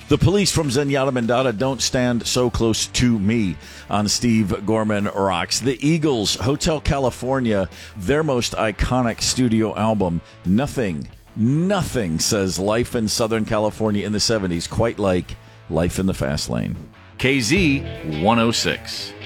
The Police from Zenyatta Mondatta, Don't Stand So Close to Me on Steve Gorman Rocks. The Eagles, Hotel California, their most iconic studio album, Nothing says life in Southern California in the 70s quite like life in the fast lane. KZ 106.